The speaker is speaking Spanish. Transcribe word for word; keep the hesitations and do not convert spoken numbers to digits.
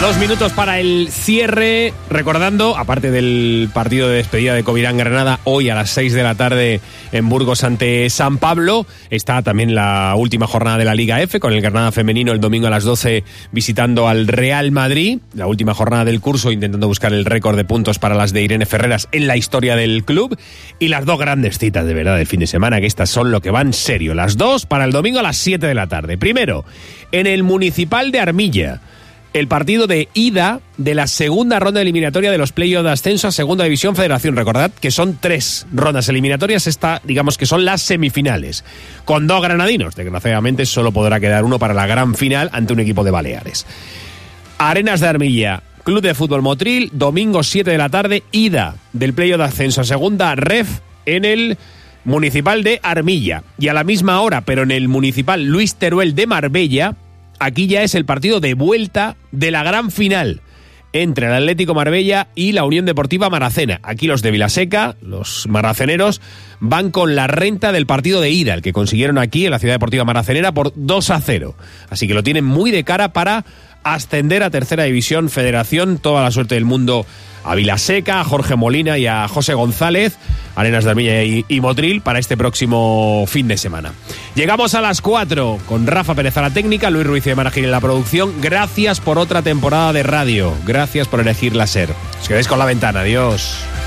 Dos minutos para el cierre, recordando, aparte del partido de despedida de Covirán Granada, hoy a las seis de la tarde en Burgos ante San Pablo, está también la última jornada de la Liga F, con el Granada femenino el domingo a las doce visitando al Real Madrid, la última jornada del curso, intentando buscar el récord de puntos para las de Irene Ferreras en la historia del club, y las dos grandes citas de verdad del fin de semana, que estas son lo que van serio, las dos para el domingo a las siete de la tarde. Primero, en el Municipal de Armilla, el partido de ida de la segunda ronda eliminatoria de los playoffs de ascenso a Segunda División Federación. Recordad que son tres rondas eliminatorias, esta, digamos que son las semifinales, con dos granadinos. Desgraciadamente solo podrá quedar uno para la gran final ante un equipo de Baleares. Arenas de Armilla, Club de Fútbol Motril, domingo siete de la tarde, ida del playoff de ascenso a Segunda Ref en el Municipal de Armilla. Y a la misma hora, pero en el Municipal Luis Teruel de Marbella, aquí ya es el partido de vuelta de la gran final entre el Atlético Marbella y la Unión Deportiva Maracena. Aquí los de Vilaseca, los maraceneros, van con la renta del partido de ida, el que consiguieron aquí en la Ciudad Deportiva Maracenera por dos a cero. Así que lo tienen muy de cara para ascender a Tercera División Federación. Toda la suerte del mundo a Vilaseca, a Jorge Molina y a José González, Arenas de Armilla y, y Motril, para este próximo fin de semana. Llegamos a las cuatro con Rafa Pérez a la técnica, Luis Ruiz de Maragil en la producción. Gracias por otra temporada de radio. Gracias por elegir la SER. Os quedáis con La Ventana. Adiós.